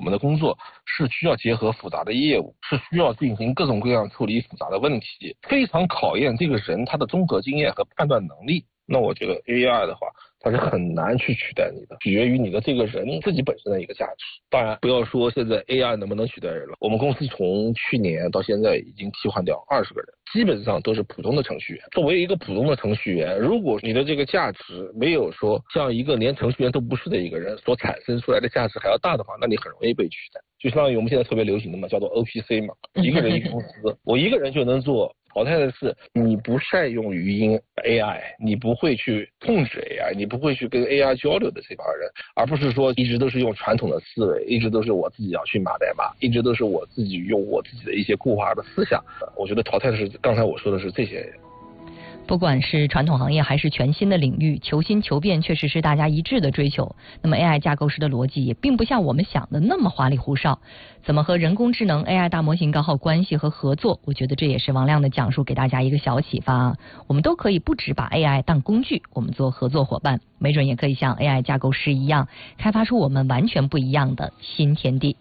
们的工作是需要结合复杂的业务，是需要进行各种各样处理复杂的问题，非常考验这个人他的综合经验和判断能力。那我觉得 AI 的话，它是很难去取代你的，取决于你的这个人自己本身的一个价值。当然，不要说现在 AI 能不能取代人了，我们公司从去年到现在已经替换掉20个人，基本上都是普通的程序员。作为一个普通的程序员，如果你的这个价值没有说像一个连程序员都不是的一个人所产生出来的价值还要大的话，那你很容易被取代。就相当于我们现在特别流行的嘛，叫做 OPC 嘛，一个人一个公司，我一个人就能做。淘汰的是你不善用语音 AI， 你不会去控制 AI， 你不会去跟 AI 交流的这帮人，而不是说一直都是用传统的思维，一直都是我自己要去码代码，一直都是我自己用我自己的一些固化的思想。我觉得淘汰的是刚才我说的是这些人。 不管是传统行业还是全新的领域，求新求变确实是大家一致的追求。那么 AI 架构师的逻辑也并不像我们想的那么花里胡哨。怎么和人工智能 AI 大模型搞好关系和合作，我觉得这也是王亮的讲述给大家一个小启发啊。我们都可以不只把 AI 当工具，我们做合作伙伴，没准也可以像 AI 架构师一样，开发出我们完全不一样的新天地。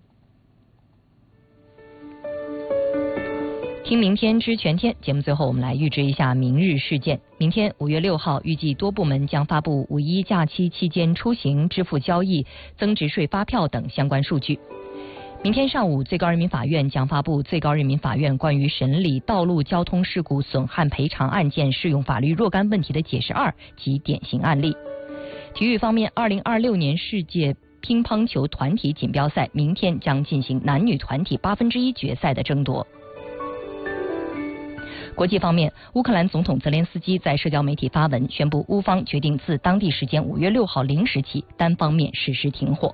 听明天知全天节目，最后我们来预知一下明日事件。明天5月6号，预计多部门将发布五一假期期间出行、支付交易、增值税发票等相关数据。明天上午，最高人民法院将发布最高人民法院关于审理道路交通事故损害赔偿案件适用法律若干问题的解释2及典型案例。体育方面，2026年世界乒乓球团体锦标赛明天将进行男女团体1/8决赛的争夺。国际方面，乌克兰总统泽连斯基在社交媒体发文宣布，乌方决定自当地时间5月6号0时起单方面实施停火。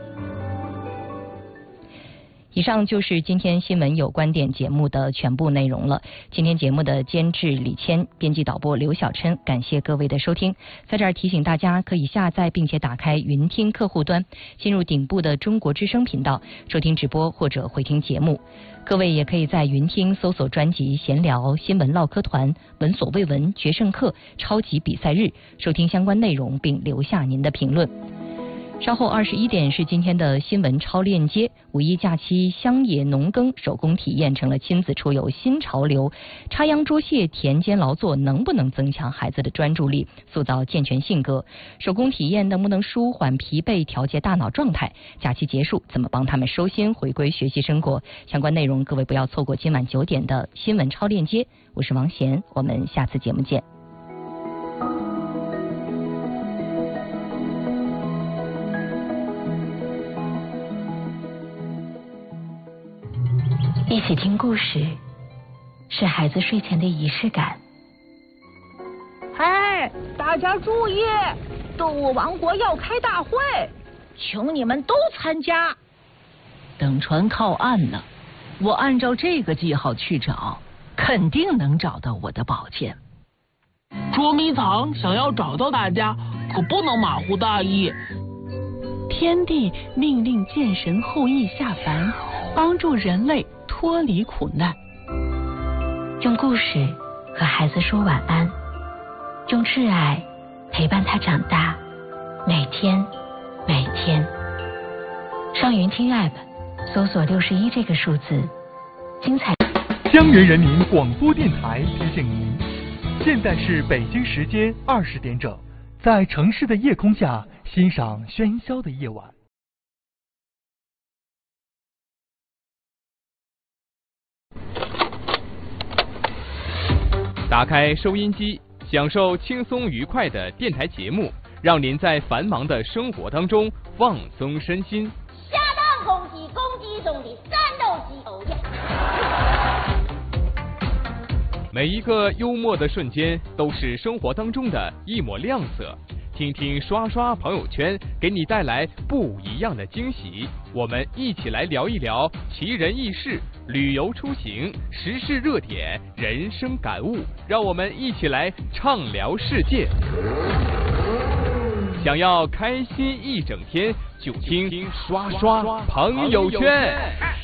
以上就是今天新闻有观点节目的全部内容了。今天节目的监制李谦，编辑导播刘小琛，感谢各位的收听。在这儿提醒大家，可以下载并且打开云听客户端，进入顶部的中国之声频道，收听直播或者回听节目。各位也可以在云听搜索专辑闲聊、新闻唠嗑团、闻所未闻、决胜课、超级比赛日，收听相关内容并留下您的评论。稍后21点是今天的新闻超链接。五一假期乡野农耕手工体验成了亲子出游新潮流。插秧捉蟹、田间劳作能不能增强孩子的专注力，塑造健全性格？手工体验能不能舒缓疲惫，调节大脑状态？假期结束怎么帮他们收心，回归学习生活？相关内容各位不要错过今晚9点的新闻超链接。我是王贤，我们下次节目见。一起听故事，是孩子睡前的仪式感。 哎，大家注意，动物王国要开大会，请你们都参加。 等船靠岸了，我按照这个记号去找，肯定能找到我的宝剑。 捉迷藏想要找到大家，可不能马虎大意。 天帝命令剑神后羿下凡，帮助人类脱离苦难。 用故事和孩子说晚安，用挚爱陪伴他长大，每天每天。上云听 App 搜索61这个数字，精彩。 江源人民广播电台提醒您，现在是北京时间20点整，在城市的夜空下欣赏喧嚣的夜晚。 打开收音机，享受轻松愉快的电台节目，让您在繁忙的生活当中放松身心。 下蛋公鸡，公鸡中的战斗机，哦耶！ 每一个幽默的瞬间都是生活当中的一抹亮色。听听刷刷朋友圈，给你带来不一样的惊喜。我们一起来聊一聊奇人异事、旅游出行、时事热点、人生感悟，让我们一起来畅聊世界。想要开心一整天，就听刷刷朋友圈。